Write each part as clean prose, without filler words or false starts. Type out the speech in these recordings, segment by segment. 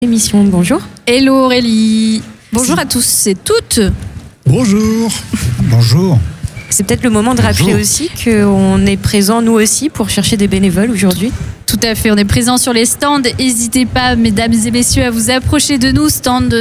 Émission, bonjour. Hello Aurélie. Bonjour à tous et toutes. Bonjour. Bonjour. C'est peut-être le moment de rappeler aussi qu'on est présent nous aussi pour chercher des bénévoles aujourd'hui. Tout à fait, on est présent sur les stands. N'hésitez pas, mesdames et messieurs, à vous approcher de nous. Stand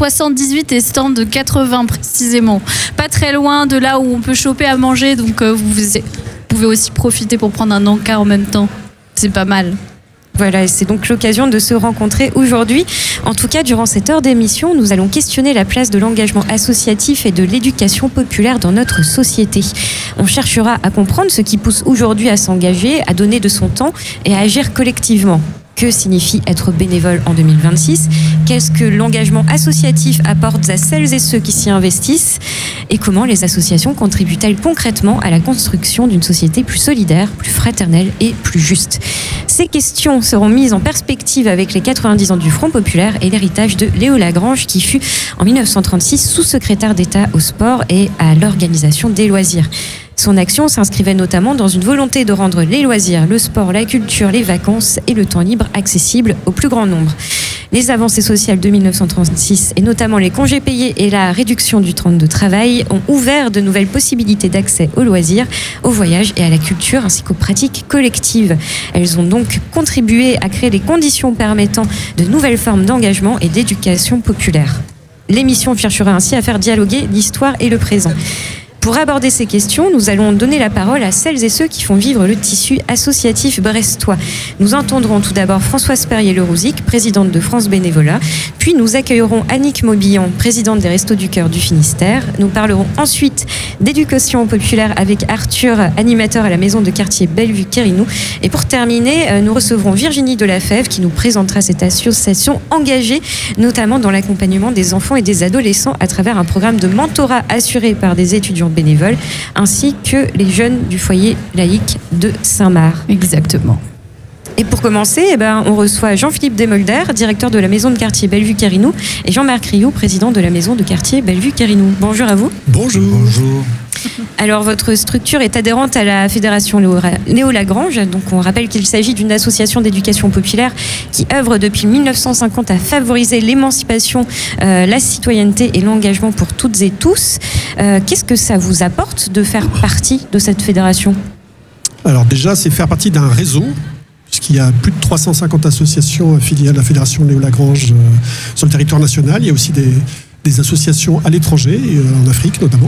78 et stand 80 précisément. Pas très loin de là où on peut choper à manger, donc vous pouvez aussi profiter pour prendre un encas en même temps. C'est pas mal. Voilà, c'est donc l'occasion de se rencontrer aujourd'hui. En tout cas, durant cette heure d'émission, nous allons questionner la place de l'engagement associatif et de l'éducation populaire dans notre société. On cherchera à comprendre ce qui pousse aujourd'hui à s'engager, à donner de son temps et à agir collectivement. Que signifie être bénévole en 2026 ? Qu'est-ce que l'engagement associatif apporte à celles et ceux qui s'y investissent ? Et comment les associations contribuent-elles concrètement à la construction d'une société plus solidaire, plus fraternelle et plus juste ? Ces questions seront mises en perspective avec les 90 ans du Front populaire et l'héritage de Léo Lagrange qui fut en 1936 sous-secrétaire d'État au sport et à l'organisation des loisirs. Son action s'inscrivait notamment dans une volonté de rendre les loisirs, le sport, la culture, les vacances et le temps libre accessibles au plus grand nombre. Les avancées sociales de 1936 et notamment les congés payés et la réduction du temps de travail ont ouvert de nouvelles possibilités d'accès aux loisirs, aux voyages et à la culture ainsi qu'aux pratiques collectives. Elles ont donc contribué à créer les conditions permettant de nouvelles formes d'engagement et d'éducation populaire. L'émission cherchera ainsi à faire dialoguer l'histoire et le présent. Pour aborder ces questions, nous allons donner la parole à celles et ceux qui font vivre le tissu associatif brestois. Nous entendrons tout d'abord Françoise Perrier-Lerouzic, présidente de France Bénévolat, puis nous accueillerons Annick Maubillon, présidente des Restos du Cœur du Finistère. Nous parlerons ensuite d'éducation populaire avec Arthur, animateur à la maison de quartier Bellevue-Quérinou. Et pour terminer, nous recevrons Virginie Delafèvre qui nous présentera cette association engagée, notamment dans l'accompagnement des enfants et des adolescents à travers un programme de mentorat assuré par des étudiants bénévoles, ainsi que les jeunes du foyer laïque de Saint-Marc. Exactement. Et pour commencer, on reçoit Jean-Philippe Demolder, directeur de la maison de quartier Bellevue-Quérinou, et Jean-Marc Rioux, président de la maison de quartier Bellevue-Quérinou. Bonjour à vous. Bonjour. Bonjour. Alors, votre structure est adhérente à la Fédération Léo Lagrange. Donc, on rappelle qu'il s'agit d'une association d'éducation populaire qui œuvre depuis 1950 à favoriser l'émancipation, la citoyenneté et l'engagement pour toutes et tous. Qu'est-ce que ça vous apporte de faire partie de cette fédération ? Alors déjà, c'est faire partie d'un réseau, puisqu'il y a plus de 350 associations affiliées à la Fédération Léo Lagrange sur le territoire national. Il y a aussi des associations à l'étranger, en Afrique notamment.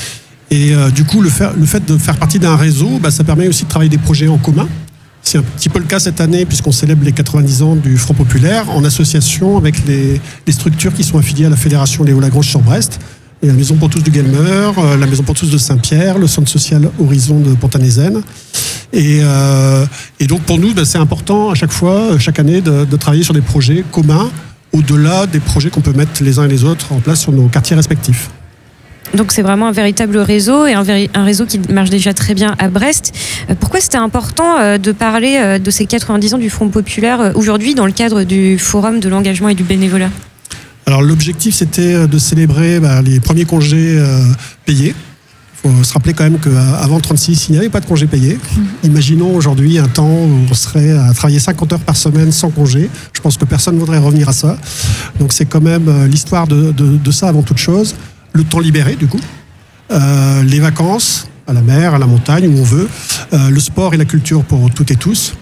Et du coup, le fait de faire partie d'un réseau, ça permet aussi de travailler des projets en commun. C'est un petit peu le cas cette année, puisqu'on célèbre les 90 ans du Front populaire, en association avec les structures qui sont affiliées à la Fédération Léo Lagrange sur Brest. Et la Maison pour tous de Guelmer, la Maison pour tous de Saint-Pierre, le Centre social Horizon de Pont-à-Nézen. Et donc pour nous, c'est important à chaque fois, chaque année, de travailler sur des projets communs, au-delà des projets qu'on peut mettre les uns et les autres en place sur nos quartiers respectifs. Donc c'est vraiment un véritable réseau et un réseau qui marche déjà très bien à Brest. Pourquoi c'était important de parler de ces 90 ans du Front populaire aujourd'hui dans le cadre du Forum de l'engagement et du bénévolat ? Alors l'objectif c'était de célébrer les premiers congés payés. Il faut se rappeler quand même qu'avant 36, il n'y avait pas de congés payés. Imaginons aujourd'hui un temps où on serait à travailler 50 heures par semaine sans congé. Je pense que personne ne voudrait revenir à ça. Donc c'est quand même l'histoire de ça avant toute chose. Le temps libéré, du coup, les vacances à la mer, à la montagne, où on veut, le sport et la culture pour toutes et tous.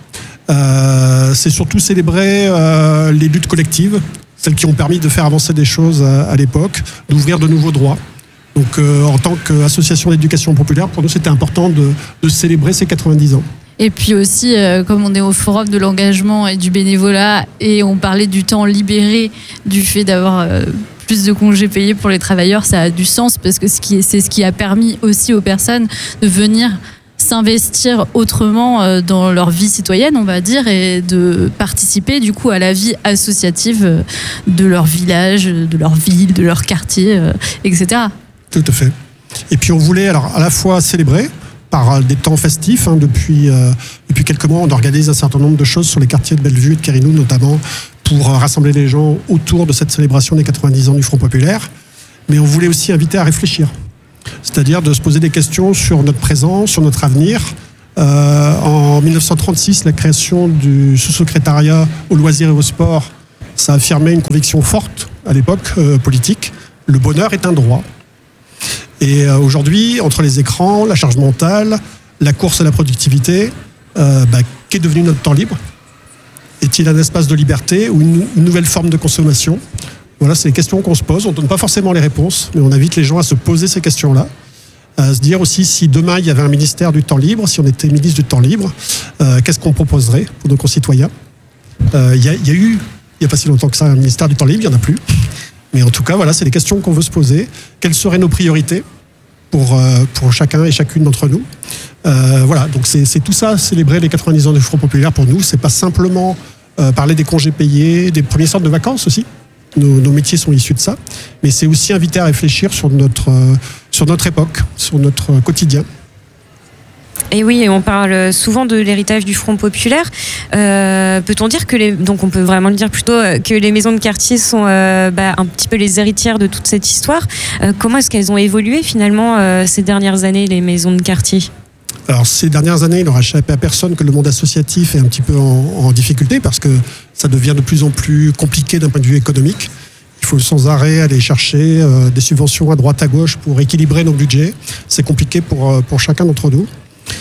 C'est surtout célébrer les luttes collectives, celles qui ont permis de faire avancer des choses à l'époque, d'ouvrir de nouveaux droits. Donc, en tant qu'association d'éducation populaire, pour nous, c'était important de célébrer ces 90 ans. Et puis aussi, comme on est au forum de l'engagement et du bénévolat, et on parlait du temps libéré, du fait d'avoir plus de congés payés pour les travailleurs, ça a du sens parce que c'est ce qui a permis aussi aux personnes de venir s'investir autrement dans leur vie citoyenne, on va dire, et de participer du coup à la vie associative de leur village, de leur ville, de leur quartier, etc. Tout à fait. Et puis on voulait alors à la fois célébrer par des temps festifs. Depuis quelques mois, on organise un certain nombre de choses sur les quartiers de Bellevue et de Quérinou, notamment pour rassembler les gens autour de cette célébration des 90 ans du Front populaire. Mais on voulait aussi inviter à réfléchir. C'est-à-dire de se poser des questions sur notre présent, sur notre avenir. En 1936, la création du sous-secrétariat aux loisirs et au sport ça affirmait une conviction forte à l'époque politique. Le bonheur est un droit. Et aujourd'hui, entre les écrans, la charge mentale, la course à la productivité, qu'est devenu notre temps libre ? Est-il un espace de liberté ou une nouvelle forme de consommation ? Voilà, c'est les questions qu'on se pose. On ne donne pas forcément les réponses, mais on invite les gens à se poser ces questions-là. À se dire aussi, si demain il y avait un ministère du temps libre, si on était ministre du temps libre, qu'est-ce qu'on proposerait pour nos concitoyens ? Il y a eu, il n'y a pas si longtemps que ça, un ministère du temps libre, il n'y en a plus. Mais en tout cas, voilà, c'est les questions qu'on veut se poser. Quelles seraient nos priorités pour chacun et chacune d'entre nous ? Voilà, donc c'est tout ça, célébrer les 90 ans du Front populaire pour nous. C'est pas simplement parler des congés payés, des premiers sortes de vacances aussi. Nos métiers sont issus de ça. Mais c'est aussi inviter à réfléchir sur notre époque, sur notre quotidien. Et oui, on parle souvent de l'héritage du Front populaire. Peut-on dire donc on peut vraiment le dire plutôt que les maisons de quartier sont un petit peu les héritières de toute cette histoire. Comment est-ce qu'elles ont évolué finalement ces dernières années, les maisons de quartier ? Alors ces dernières années, il n'aura échappé à personne que le monde associatif est un petit peu en difficulté parce que ça devient de plus en plus compliqué d'un point de vue économique. Il faut sans arrêt aller chercher des subventions à droite à gauche pour équilibrer nos budgets. C'est compliqué pour chacun d'entre nous.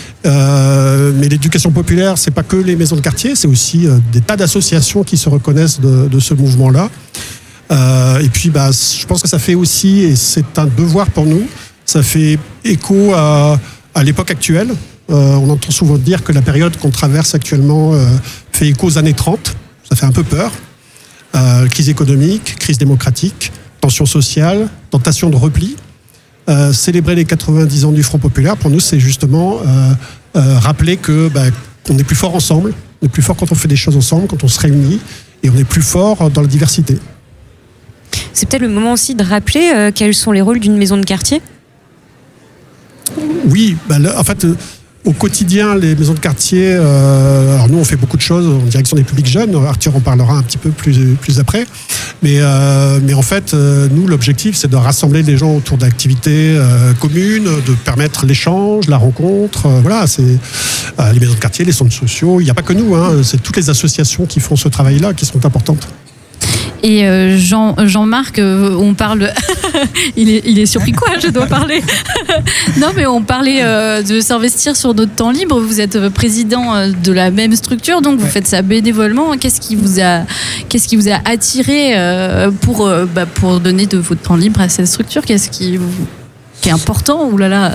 Mais l'éducation populaire, c'est pas que les maisons de quartier, c'est aussi des tas d'associations qui se reconnaissent de ce mouvement-là. Et puis, je pense que ça fait aussi, et c'est un devoir pour nous, ça fait écho à l'époque actuelle. On entend souvent dire que la période qu'on traverse actuellement fait écho aux années 30. Ça fait un peu peur. Crise économique, crise démocratique, tension sociale, tentation de repli. Célébrer les 90 ans du Front populaire, pour nous, c'est justement rappeler qu'on est plus fort ensemble, on est plus fort quand on fait des choses ensemble, quand on se réunit, et on est plus fort dans la diversité. C'est peut-être le moment aussi de rappeler quels sont les rôles d'une maison de quartier ? Oui, en fait, au quotidien, les maisons de quartier, alors nous on fait beaucoup de choses en direction des publics jeunes, Arthur en parlera un petit peu plus après, mais en fait, nous l'objectif c'est de rassembler les gens autour d'activités communes, de permettre l'échange, la rencontre, voilà, c'est les maisons de quartier, les centres sociaux, il n'y a pas que nous, c'est toutes les associations qui font ce travail-là qui sont importantes. Et Jean-Marc, on parle... il est surpris quoi, je dois parler. Non, mais on parlait de s'investir sur notre temps libre. Vous êtes président de la même structure, donc vous faites ça bénévolement. Qu'est-ce qui vous a attiré pour donner de votre temps libre à cette structure ? Qu'est-ce qui est important ? Ouh là là.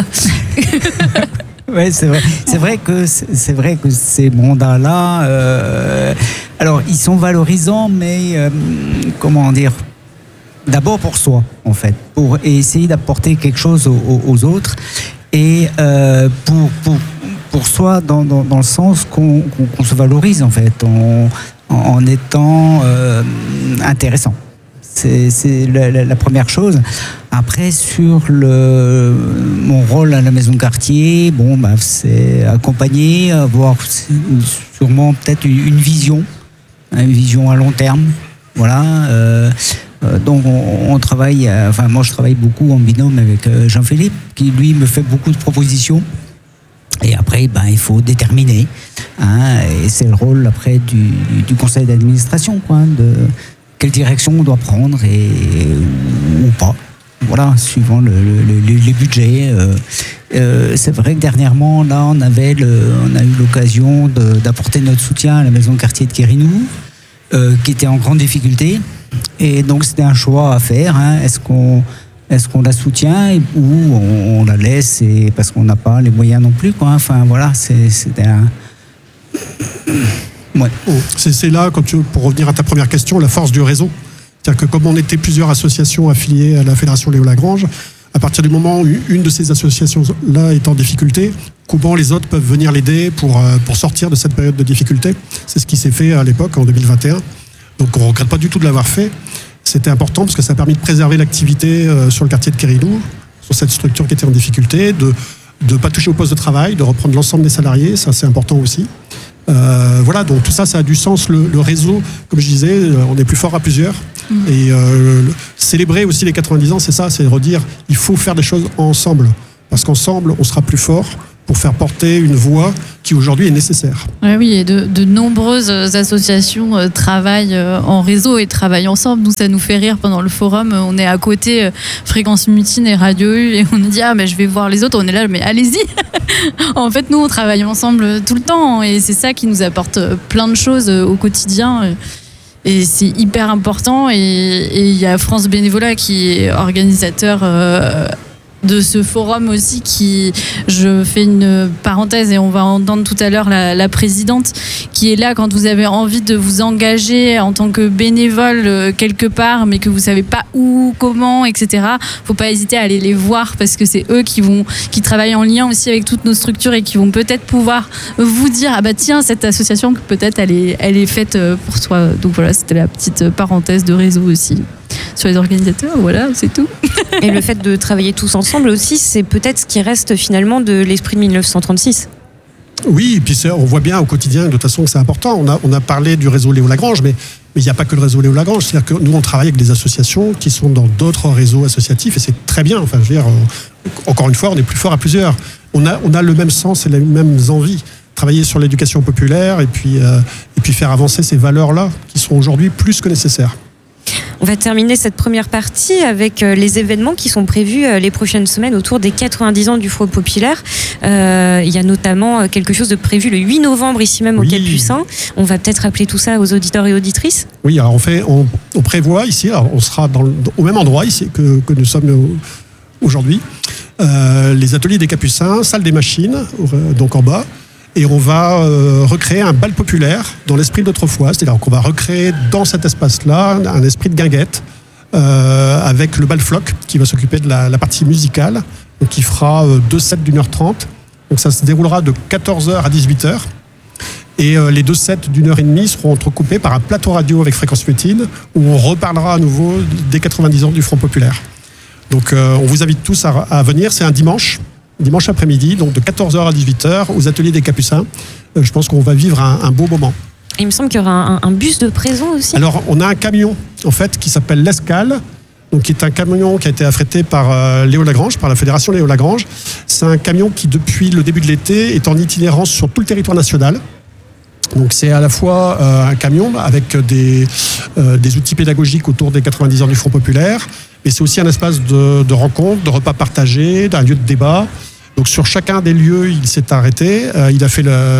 Oui, c'est vrai que ces mandats-là, alors ils sont valorisants, mais comment dire, d'abord pour soi en fait, pour essayer d'apporter quelque chose aux autres, et pour soi dans le sens qu'on se valorise en fait, en étant intéressant. C'est la première chose. Après, sur mon rôle à la maison de quartier, c'est accompagner, avoir sûrement peut-être une vision à long terme. Voilà. Donc on travaille, moi je travaille beaucoup en binôme avec Jean-Philippe, qui lui me fait beaucoup de propositions. Et après, il faut déterminer. Et c'est le rôle après du conseil d'administration, de quelle direction on doit prendre ou pas. Voilà, suivant les budgets. C'est vrai que dernièrement, là, on a eu l'occasion d'apporter notre soutien à la maison de quartier de Quérinou, qui était en grande difficulté. Et donc, c'était un choix à faire. Est-ce qu'on la soutient ou on la laisse parce qu'on n'a pas les moyens non plus, quoi. Enfin, voilà, c'était un... Ouais. C'est là, pour revenir à ta première question, la force du réseau. C'est-à-dire que comme on était plusieurs associations affiliées à la Fédération Léo Lagrange, à partir du moment où une de ces associations-là est en difficulté, comment les autres peuvent venir l'aider pour sortir de cette période de difficulté. C'est ce qui s'est fait à l'époque, en 2021. Donc on ne regrette pas du tout de l'avoir fait. C'était important parce que ça a permis de préserver l'activité sur le quartier de Quérinou, sur cette structure qui était en difficulté, de ne pas toucher au poste de travail, de reprendre l'ensemble des salariés, ça c'est important aussi. Voilà, donc tout ça a du sens. Le réseau, comme je disais, on est plus fort à plusieurs. Et célébrer aussi les 90 ans, c'est ça, c'est redire, il faut faire des choses ensemble. Parce qu'ensemble, on sera plus fort. pour faire porter une voix qui aujourd'hui est nécessaire. Oui, et de nombreuses associations travaillent en réseau et travaillent ensemble. Nous, ça nous fait rire pendant le forum. On est à côté, Fréquence Mutine et Radio U, et on nous dit mais je vais voir les autres. On est là, mais allez-y. En fait, nous, on travaille ensemble tout le temps, et c'est ça qui nous apporte plein de choses au quotidien. Et c'est hyper important. Et il y a France Bénévolat qui est organisateur de ce forum aussi, je fais une parenthèse et on va entendre tout à l'heure la présidente qui est là quand vous avez envie de vous engager en tant que bénévole quelque part, mais que vous savez pas où, comment, etc. Faut pas hésiter à aller les voir, parce que c'est eux qui travaillent en lien aussi avec toutes nos structures et qui vont peut-être pouvoir vous dire tiens, cette association peut-être elle est faite pour toi. Donc voilà, c'était la petite parenthèse de réseau aussi sur les organisateurs, voilà, c'est tout. Et le fait de travailler tous ensemble aussi, c'est peut-être ce qui reste finalement de l'esprit de 1936. Oui, et puis on voit bien au quotidien de toute façon que c'est important. On a parlé du réseau Léo Lagrange, mais il n'y a pas que le réseau Léo Lagrange. C'est-à-dire que nous, on travaille avec des associations qui sont dans d'autres réseaux associatifs, et c'est très bien. Enfin, je veux dire, encore une fois, on est plus fort à plusieurs. On a le même sens et les mêmes envies. Travailler sur l'éducation populaire et puis faire avancer ces valeurs-là qui sont aujourd'hui plus que nécessaires. On va terminer cette première partie avec les événements qui sont prévus les prochaines semaines autour des 90 ans du Front populaire. Il y a notamment quelque chose de prévu le 8 novembre ici même au Capucin. On va peut-être rappeler tout ça aux auditeurs et auditrices. Oui, alors on prévoit ici, alors on sera au même endroit ici que nous sommes aujourd'hui, les ateliers des Capucins, salle des machines, donc en bas. Et on va recréer un bal populaire dans l'esprit d'autrefois. C'est-à-dire qu'on va recréer dans cet espace-là un esprit de guinguette avec le bal floc qui va s'occuper de la partie musicale, donc qui fera 2 sets d'1h30. Donc ça se déroulera de 14h à 18h. Et les 2 sets d'1h30 seront entrecoupés par un plateau radio avec Fréquence Mutine où on reparlera à nouveau des 90 ans du Front populaire. Donc on vous invite tous à venir. C'est un dimanche après-midi, donc de 14h à 18h, aux ateliers des Capucins. Je pense qu'on va vivre un beau moment. Et il me semble qu'il y aura un bus de présent aussi. Alors, on a un camion, en fait, qui s'appelle l'Escale, donc qui est un camion qui a été affrété par Léo Lagrange, par la Fédération Léo Lagrange. C'est un camion qui, depuis le début de l'été, est en itinérance sur tout le territoire national. Donc c'est à la fois un camion avec des outils pédagogiques autour des 90 ans du Front populaire, mais c'est aussi un espace de rencontre, de repas partagés, d'un lieu de débat. Donc sur chacun des lieux, il s'est arrêté. Il a fait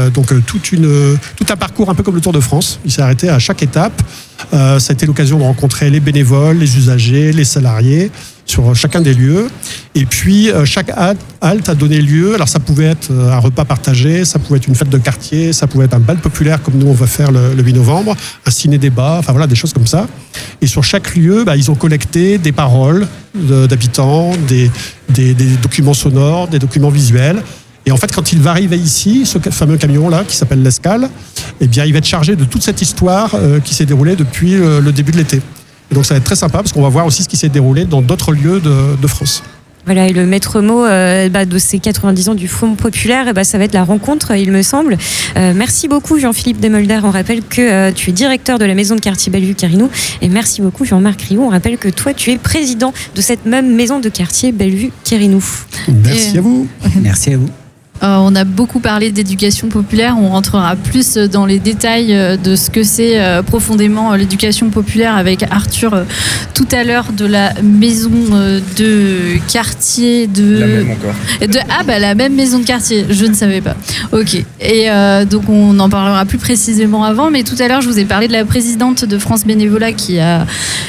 tout un parcours un peu comme le Tour de France. Il s'est arrêté à chaque étape. Ça a été l'occasion de rencontrer les bénévoles, les usagers, les salariés sur chacun des lieux. Et puis chaque halte a donné lieu. Alors ça pouvait être un repas partagé, ça pouvait être une fête de quartier, ça pouvait être un bal populaire comme nous on va faire le 8 novembre, un ciné-débat, enfin voilà, des choses comme ça. Et sur chaque lieu, ils ont collecté des paroles d'habitants, des documents sonores, des documents visuels. Et en fait, quand il va arriver ici, ce fameux camion-là, qui s'appelle l'Escale, eh bien, il va être chargé de toute cette histoire qui s'est déroulée depuis le début de l'été. Et donc, ça va être très sympa parce qu'on va voir aussi ce qui s'est déroulé dans d'autres lieux de France. Voilà, et le maître mot de ces 90 ans du Front populaire, ça va être la rencontre, il me semble. Merci beaucoup Jean-Philippe Demolder. On rappelle que tu es directeur de la maison de quartier Bellevue-Quérinou. Et merci beaucoup Jean-Marc Riou. On rappelle que toi, tu es président de cette même maison de quartier Bellevue-Quérinou. Merci à vous. Merci à vous. On a beaucoup parlé d'éducation populaire, on rentrera plus dans les détails de ce que c'est profondément l'éducation populaire avec Arthur tout à l'heure de la maison de quartier de... La même encore. La même maison de quartier, je ne savais pas. Ok, et donc on en parlera plus précisément avant, mais tout à l'heure je vous ai parlé de la présidente de France Bénévolat qui a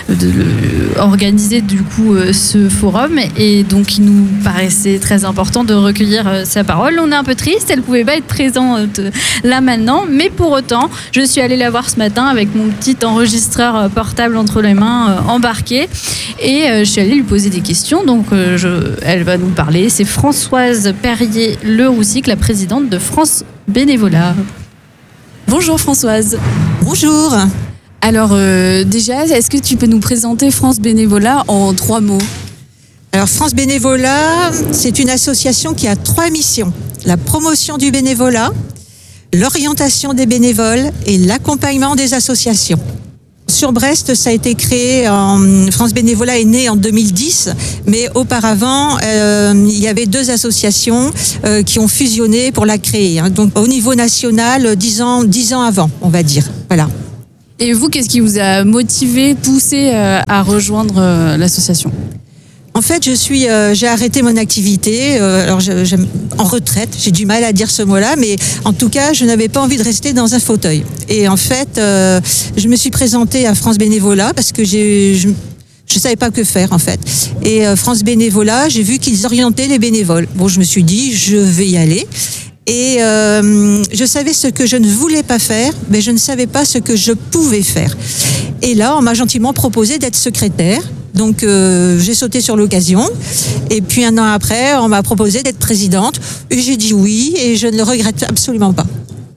organisé du coup ce forum, et donc il nous paraissait très important de recueillir sa parole. On est un peu triste, elle ne pouvait pas être présente là maintenant, mais pour autant, je suis allée la voir ce matin avec mon petit enregistreur portable entre les mains embarqué, et je suis allée lui poser des questions, donc elle va nous parler. C'est Françoise Perrier-Leroussic, la présidente de France Bénévolat. Bonjour Françoise. Bonjour. Alors déjà, est-ce que tu peux nous présenter France Bénévolat en 3 mots ? Alors France Bénévolat, c'est une association qui a 3 missions. La promotion du bénévolat, l'orientation des bénévoles et l'accompagnement des associations. Sur Brest, ça a été créé France Bénévolat est né en 2010, mais auparavant, il y avait 2 associations qui ont fusionné pour la créer. Donc au niveau national, 10 ans avant, on va dire. Voilà. Et vous, qu'est-ce qui vous a motivé, poussé à rejoindre l'association ? En fait, j'ai arrêté mon activité. Alors, en retraite. J'ai du mal à dire ce mot-là, mais en tout cas, je n'avais pas envie de rester dans un fauteuil. Et en fait, je me suis présentée à France Bénévolat parce que je savais pas que faire en fait. Et France Bénévolat, j'ai vu qu'ils orientaient les bénévoles. Bon, je me suis dit, je vais y aller. Et je savais ce que je ne voulais pas faire, mais je ne savais pas ce que je pouvais faire. Et là, on m'a gentiment proposé d'être secrétaire. Donc j'ai sauté sur l'occasion. Et puis 1 an après, on m'a proposé d'être présidente. Et j'ai dit oui, et je ne le regrette absolument pas.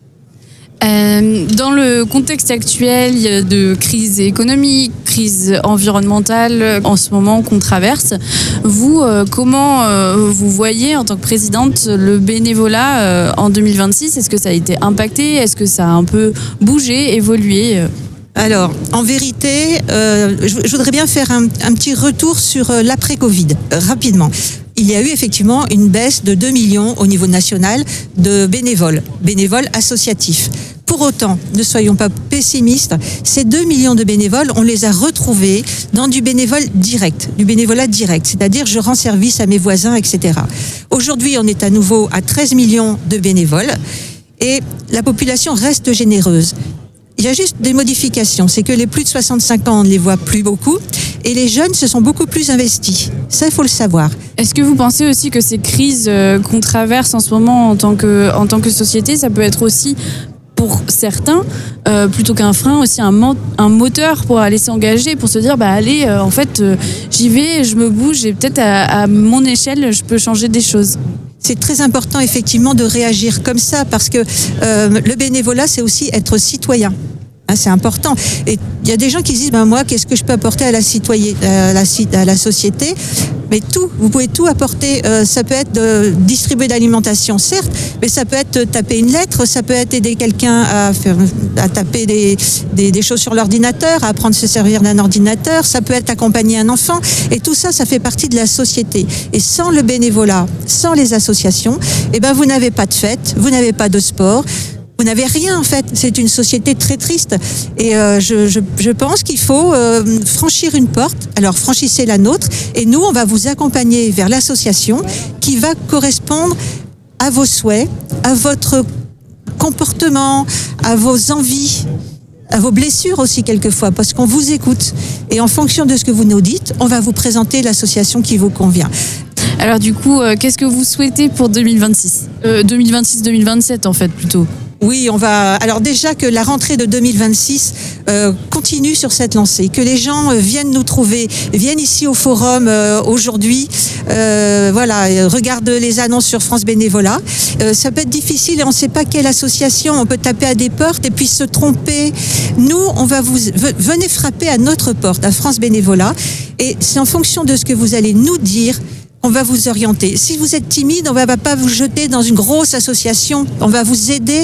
Dans le contexte actuel de crise économique, crise environnementale en ce moment qu'on traverse, vous, comment vous voyez en tant que présidente le bénévolat en 2026 ? Est-ce que ça a été impacté ? Est-ce que ça a un peu bougé, évolué ? Alors, en vérité, je voudrais bien faire un petit retour sur l'après-Covid, rapidement. Il y a eu effectivement une baisse de 2 millions au niveau national de bénévoles associatifs. Pour autant, ne soyons pas pessimistes, ces 2 millions de bénévoles, on les a retrouvés dans du bénévolat direct, c'est-à-dire je rends service à mes voisins, etc. Aujourd'hui, on est à nouveau à 13 millions de bénévoles et la population reste généreuse. Il y a juste des modifications, c'est que les plus de 65 ans, on ne les voit plus beaucoup, et les jeunes se sont beaucoup plus investis. Ça, il faut le savoir. Est-ce que vous pensez aussi que ces crises qu'on traverse en ce moment en tant que société, ça peut être aussi, pour certains, plutôt qu'un frein, aussi un moteur pour aller s'engager, pour se dire, allez, en fait, j'y vais, je me bouge, et peut-être à mon échelle, je peux changer des choses. C'est très important effectivement de réagir comme ça parce que le bénévolat, c'est aussi être citoyen. C'est important. Et il y a des gens qui se disent, moi, qu'est-ce que je peux apporter à la société ? Mais tout, vous pouvez tout apporter. Ça peut être distribuer de l'alimentation, certes, mais ça peut être taper une lettre, ça peut être aider quelqu'un à taper des choses sur l'ordinateur, à apprendre à se servir d'un ordinateur, ça peut être accompagner un enfant. Et tout ça, ça fait partie de la société. Et sans le bénévolat, sans les associations, vous n'avez pas de fête, vous n'avez pas de sport. Vous n'avez rien en fait, c'est une société très triste et je pense qu'il faut franchir une porte, alors franchissez la nôtre et nous on va vous accompagner vers l'association qui va correspondre à vos souhaits, à votre comportement, à vos envies, à vos blessures aussi quelquefois parce qu'on vous écoute et en fonction de ce que vous nous dites, on va vous présenter l'association qui vous convient. Alors du coup, qu'est-ce que vous souhaitez pour 2026 2026-2027 en fait plutôt. Oui, alors déjà que la rentrée de 2026 continue sur cette lancée, que les gens viennent nous trouver, viennent ici au forum aujourd'hui, regardent les annonces sur France Bénévolat. Ça peut être difficile et on ne sait pas quelle association, on peut taper à des portes et puis se tromper. Nous, venez frapper à notre porte, à France Bénévolat, et c'est en fonction de ce que vous allez nous dire. On va vous orienter. Si vous êtes timide, on ne va pas vous jeter dans une grosse association. On va vous aider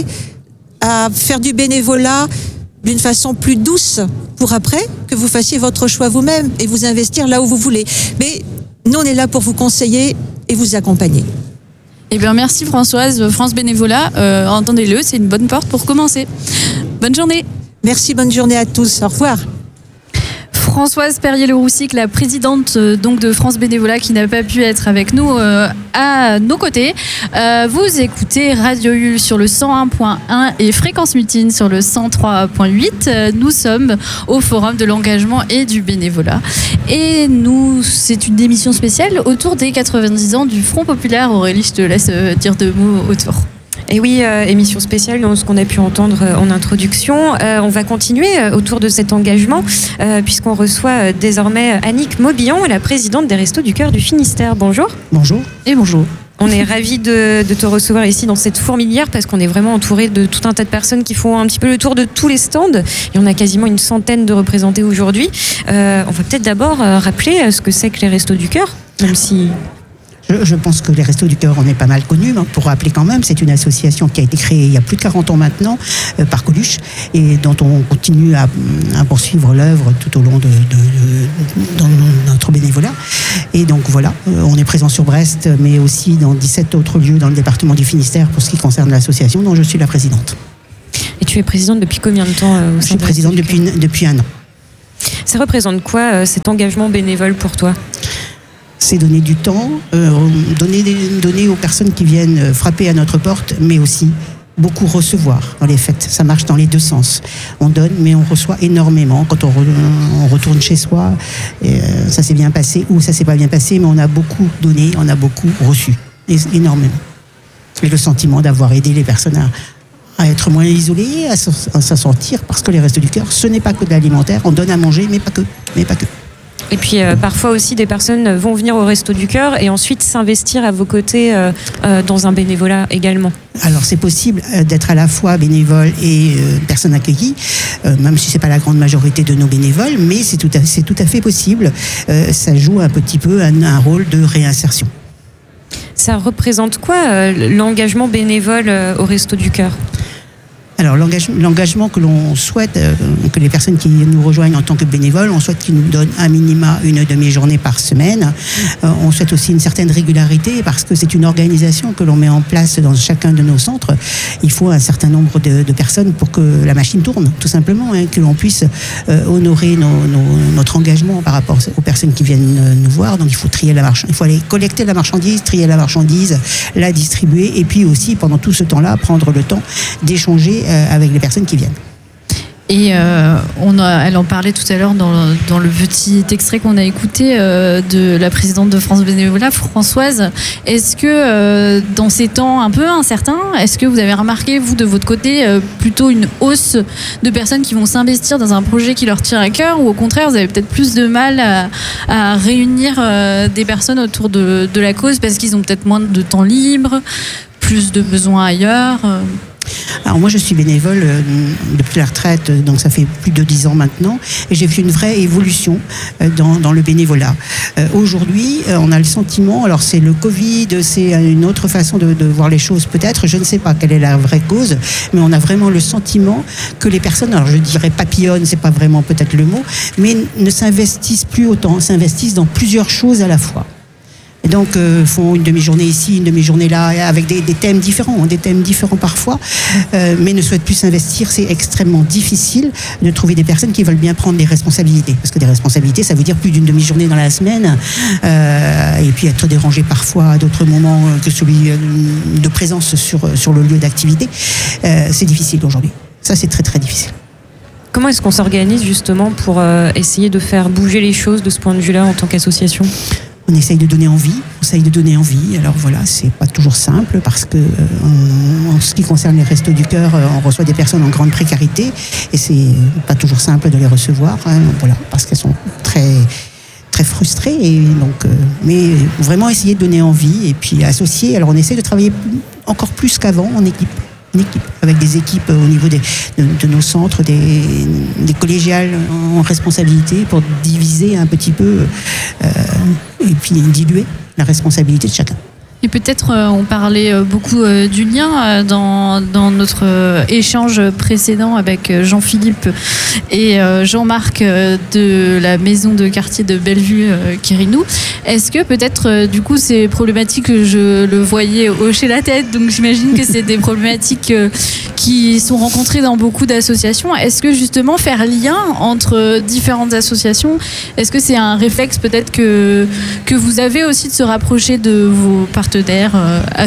à faire du bénévolat d'une façon plus douce pour après que vous fassiez votre choix vous-même et vous investir là où vous voulez. Mais nous, on est là pour vous conseiller et vous accompagner. Eh bien, merci Françoise. France Bénévolat, entendez-le, c'est une bonne porte pour commencer. Bonne journée. Merci, bonne journée à tous. Au revoir. Françoise Perrier-Leroussic, la présidente donc de France Bénévolat qui n'a pas pu être avec nous à nos côtés. Vous écoutez Radio Ulule sur le 101.1 et Fréquence Mutine sur le 103.8. Nous sommes au Forum de l'engagement et du bénévolat. Et c'est une émission spéciale autour des 90 ans du Front Populaire. Aurélie, je te laisse dire 2 mots autour. Et oui, émission spéciale dans ce qu'on a pu entendre en introduction. On va continuer autour de cet engagement puisqu'on reçoit désormais Annick Maubillon, la présidente des Restos du Cœur du Finistère. Bonjour. Bonjour. Et bonjour. On est ravis de te recevoir ici dans cette fourmilière parce qu'on est vraiment entouré de tout un tas de personnes qui font un petit peu le tour de tous les stands. Il y en a quasiment une centaine de représentés aujourd'hui. On va peut-être d'abord rappeler ce que c'est que les Restos du Cœur, même si... Je pense que les Restos du Cœur, on est pas mal connus. Pour rappeler quand même, c'est une association qui a été créée il y a plus de 40 ans maintenant par Coluche et dont on continue à poursuivre l'œuvre tout au long dans notre bénévolat. Et donc voilà, on est présent sur Brest, mais aussi dans 17 autres lieux dans le département du Finistère pour ce qui concerne l'association dont je suis la présidente. Et tu es présidente depuis combien de temps au sein Je suis présidente depuis un an. Ça représente quoi cet engagement bénévole pour toi ? C'est donner du temps, donner aux personnes qui viennent frapper à notre porte, mais aussi beaucoup recevoir dans les fêtes. Ça marche dans les deux sens. On donne, mais on reçoit énormément. Quand on retourne chez soi, ça s'est bien passé ou ça s'est pas bien passé, mais on a beaucoup donné, on a beaucoup reçu, énormément. Et le sentiment d'avoir aidé les personnes à être moins isolées, à s'en sortir, parce que les Restos du Cœur, ce n'est pas que de l'alimentaire. On donne à manger, mais pas que. Et puis parfois aussi des personnes vont venir au Resto du Cœur et ensuite s'investir à vos côtés dans un bénévolat également. Alors c'est possible d'être à la fois bénévole et personne accueillie, même si c'est pas la grande majorité de nos bénévoles, mais c'est tout à fait possible. Ça joue un petit peu un rôle de réinsertion. Ça représente quoi l'engagement bénévole au Resto du Cœur ? Alors l'engagement que l'on souhaite, que les personnes qui nous rejoignent en tant que bénévoles, on souhaite qu'ils nous donnent un minima une demi-journée par semaine. On souhaite aussi une certaine régularité parce que c'est une organisation que l'on met en place dans chacun de nos centres. Il faut un certain nombre de personnes pour que la machine tourne, tout simplement, que l'on puisse honorer notre engagement par rapport aux personnes qui viennent nous voir. Donc il faut il faut aller collecter la marchandise, trier la marchandise, la distribuer et puis aussi pendant tout ce temps-là prendre le temps d'échanger avec les personnes qui viennent. Et elle en parlait tout à l'heure dans le petit extrait qu'on a écouté de la présidente de France Bénévolat, Françoise. Est-ce que dans ces temps un peu incertains, est-ce que vous avez remarqué, vous, de votre côté, plutôt une hausse de personnes qui vont s'investir dans un projet qui leur tient à cœur, ou au contraire, vous avez peut-être plus de mal à réunir des personnes autour de la cause parce qu'ils ont peut-être moins de temps libre, plus de besoins ailleurs Alors moi je suis bénévole depuis la retraite, donc ça fait plus de 10 ans maintenant, et j'ai vu une vraie évolution dans le bénévolat. Aujourd'hui, on a le sentiment, alors c'est le Covid, c'est une autre façon de voir les choses peut-être, je ne sais pas quelle est la vraie cause, mais on a vraiment le sentiment que les personnes, alors je dirais papillonnent, c'est pas vraiment peut-être le mot, mais ne s'investissent plus autant, s'investissent dans plusieurs choses à la fois. Et donc, font une demi-journée ici, une demi-journée là, avec des thèmes différents parfois, mais ne souhaitent plus s'investir. C'est extrêmement difficile de trouver des personnes qui veulent bien prendre des responsabilités. Parce que des responsabilités, ça veut dire plus d'une demi-journée dans la semaine, et puis être dérangé parfois à d'autres moments que celui de présence sur le lieu d'activité. C'est difficile aujourd'hui. Ça, c'est très, très difficile. Comment est-ce qu'on s'organise justement pour essayer de faire bouger les choses de ce point de vue-là en tant qu'association ? On essaye de donner envie. Alors voilà, c'est pas toujours simple parce que en ce qui concerne les Restos du Cœur, on reçoit des personnes en grande précarité et c'est pas toujours simple de les recevoir. Voilà, parce qu'elles sont très très frustrées et donc, mais vraiment essayer de donner envie et puis associer. Alors on essaie de travailler encore plus qu'avant en équipe. Avec des équipes au niveau de nos centres, des collégiales en responsabilité pour diviser un petit peu et puis diluer la responsabilité de chacun. Et peut-être on parlait beaucoup du lien dans notre échange précédent avec Jean-Philippe et Jean-Marc de la maison de quartier de Bellevue-Quirinou. Est-ce que peut-être du coup ces problématiques, je le voyais hocher la tête, donc j'imagine que c'est des problématiques qui sont rencontrées dans beaucoup d'associations. Est-ce que justement faire lien entre différentes associations, est-ce que c'est un réflexe peut-être que vous avez aussi de se rapprocher de vos partenaires associatifs ?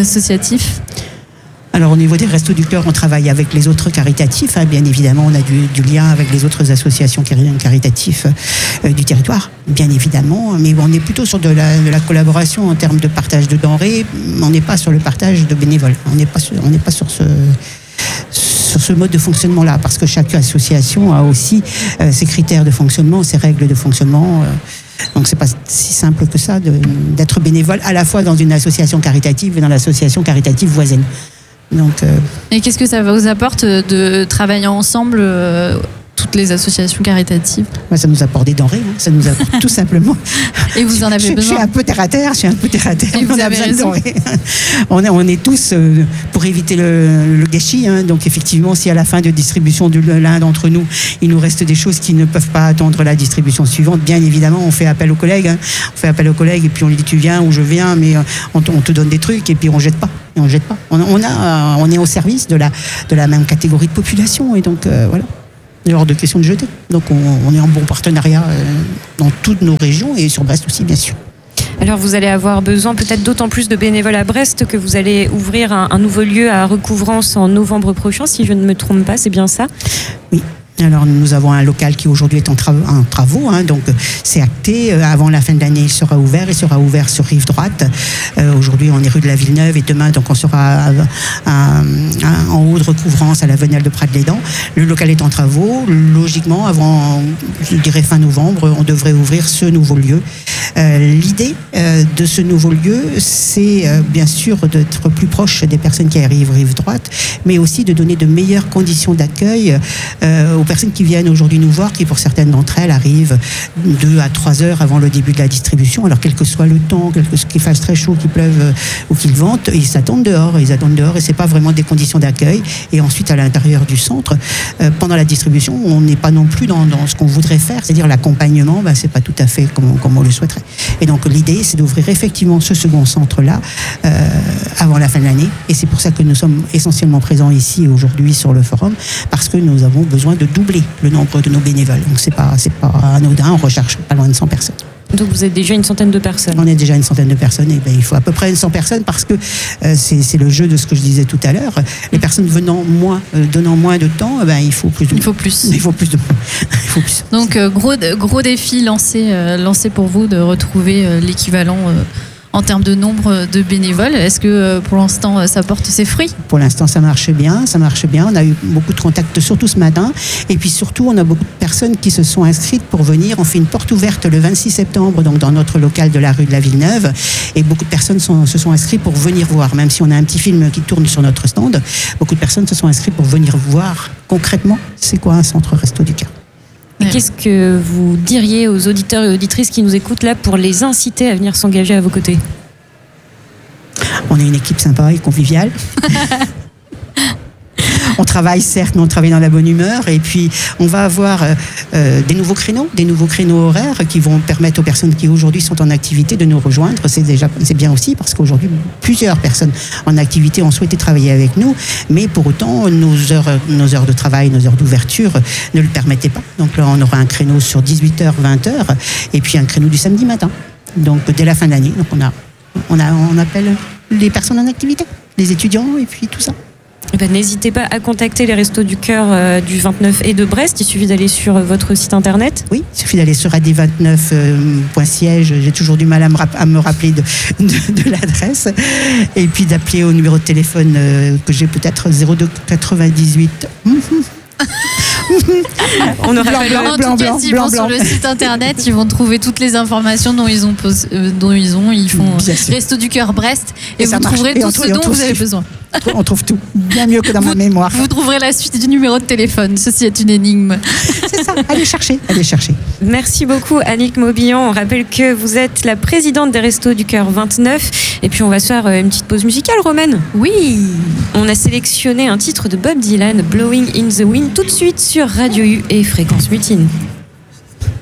Alors au niveau des Restos du Cœur, on travaille avec les autres caritatifs. Bien évidemment, on a du lien avec les autres associations caritatifs du territoire, bien évidemment. Mais on est plutôt sur de la collaboration en termes de partage de denrées. On n'est pas sur le partage de bénévoles. On n'est pas sur ce mode de fonctionnement-là, parce que chaque association a aussi ses critères de fonctionnement, ses règles de fonctionnement. Donc c'est pas si simple que ça d'être bénévole à la fois dans une association caritative et dans l'association caritative voisine. Donc, Et qu'est-ce que ça vous apporte de travailler ensemble toutes les associations caritatives. Moi, ça nous apporte des denrées, hein. Ça nous apporte tout simplement. Et vous en avez besoin. Je suis un peu terre à terre. Et vous On a avez besoin de raison. denrées. On est tous pour éviter le gâchis. Hein. Donc effectivement, si à la fin de distribution de l'un d'entre nous, il nous reste des choses qui ne peuvent pas attendre la distribution suivante, bien évidemment, on fait appel aux collègues. Hein. On fait appel aux collègues et puis on lui dit tu viens ou je viens, mais on te donne des trucs et puis on jette pas. Et on jette pas. On est au service de la même catégorie de population et donc voilà. Il est hors de question de jeter. Donc on est en bon partenariat dans toutes nos régions et sur Brest aussi, bien sûr. Alors vous allez avoir besoin peut-être d'autant plus de bénévoles à Brest que vous allez ouvrir un nouveau lieu à Recouvrance en novembre prochain, si je ne me trompe pas, c'est bien ça? Oui. Alors nous avons un local qui aujourd'hui est en travaux, hein, donc c'est acté. Avant la fin de l'année, il sera ouvert sur rive droite. Aujourd'hui, on est rue de la Villeneuve et demain, donc on sera en haut de Recouvrance à la Venelle de Prat-de-Lédan. Le local est en travaux. Logiquement, avant, je dirais fin novembre, on devrait ouvrir ce nouveau lieu. L'idée de ce nouveau lieu, c'est bien sûr d'être plus proche des personnes qui arrivent rive droite, mais aussi de donner de meilleures conditions d'accueil aux personnes qui viennent aujourd'hui nous voir, qui pour certaines d'entre elles arrivent 2 à 3 heures avant le début de la distribution. Alors quel que soit le temps, qu'il fasse très chaud, qu'il pleuve ou qu'il vente, ils attendent dehors et c'est pas vraiment des conditions d'accueil. Et ensuite à l'intérieur du centre, pendant la distribution, on n'est pas non plus dans ce qu'on voudrait faire, c'est-à-dire l'accompagnement, c'est pas tout à fait comme on le souhaiterait. Et donc l'idée, c'est d'ouvrir effectivement ce second centre-là avant la fin de l'année. Et c'est pour ça que nous sommes essentiellement présents ici aujourd'hui sur le forum, parce que nous avons besoin de doubler le nombre de nos bénévoles. Donc c'est pas anodin, on recherche pas loin de 100 personnes. Donc vous êtes déjà une centaine de personnes. On est déjà une centaine de personnes et il faut à peu près 100 personnes parce que c'est le jeu de ce que je disais tout à l'heure. Les personnes donnant moins de temps, il faut plus de monde. Il faut plus de monde. Il faut plus. Donc gros défi lancé pour vous de retrouver l'équivalent en termes de nombre de bénévoles. Est-ce que pour l'instant ça porte ses fruits? Pour l'instant ça marche bien. On a eu beaucoup de contacts surtout ce matin et puis surtout on a beaucoup de personnes qui se sont inscrites pour venir. On fait une porte ouverte le 26 septembre donc dans notre local de la rue de la Villeneuve et beaucoup de personnes se sont inscrites pour venir voir. Même si on a un petit film qui tourne sur notre stand, beaucoup de personnes se sont inscrites pour venir voir concrètement c'est quoi un centre Resto du Cœur. Et qu'est-ce que vous diriez aux auditeurs et auditrices qui nous écoutent là pour les inciter à venir s'engager à vos côtés? On est une équipe sympa et conviviale. On travaille certes, mais on travaille dans la bonne humeur. Et puis, on va avoir des nouveaux créneaux horaires qui vont permettre aux personnes qui aujourd'hui sont en activité de nous rejoindre. C'est bien aussi parce qu'aujourd'hui, plusieurs personnes en activité ont souhaité travailler avec nous, mais pour autant, nos heures de travail, nos heures d'ouverture ne le permettaient pas. Donc là, on aura un créneau sur 18h, 20h, et puis un créneau du samedi matin. Donc, dès la fin de l'année, donc on appelle les personnes en activité, les étudiants et puis tout ça. N'hésitez pas à contacter les Restos du Cœur du 29 et de Brest. Il suffit d'aller sur votre site internet. Oui, il suffit d'aller sur ad29.siège. J'ai toujours du mal à me rappeler de l'adresse. Et puis d'appeler au numéro de téléphone que j'ai peut-être 02 98. On aura s'ils vont sur le site internet, ils vont trouver toutes les informations ils font Resto du Cœur Brest et vous trouverez tout ce dont vous avez besoin. On trouve tout, bien mieux que dans ma mémoire. Vous trouverez la suite du numéro de téléphone, ceci est une énigme. C'est ça, allez chercher. Merci beaucoup Annick Maubillon. On rappelle que vous êtes la présidente des Restos du Cœur 29 et puis on va se faire une petite pause musicale, Romane. Oui. On a sélectionné un titre de Bob Dylan, Blowing in the Wind, tout de suite sur Radio U et Fréquence Mutine.